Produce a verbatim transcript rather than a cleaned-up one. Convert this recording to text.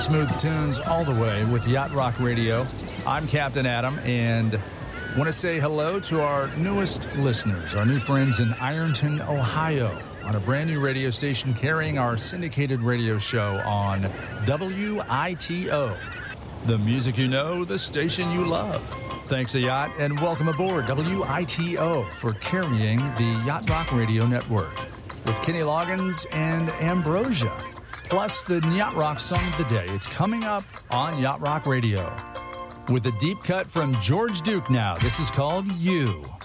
smooth tunes all the way with Yacht Rock Radio. I'm Captain Adam, and want to say hello to our newest listeners, our new friends in Ironton, Ohio, on a brand new radio station carrying our syndicated radio show on W I T O. The music you know, the station you love. Thanks a yacht, and welcome aboard W I T O for carrying the Yacht Rock Radio Network with Kenny Loggins and Ambrosia. Plus the Yacht Rock Song of the Day. It's coming up on Yacht Rock Radio. With a deep cut from George Duke now. This is called You.